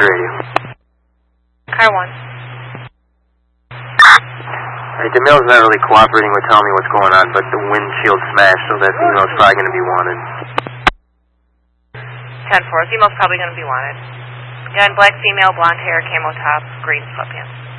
on the radio. Car 1. Right, the male's not really cooperating with telling me what's going on, but the windshield smashed, so that female's probably going to be wanted. 10-4. Female's probably going to be wanted. Guy in black female, blonde hair, camo top, green sweatpants.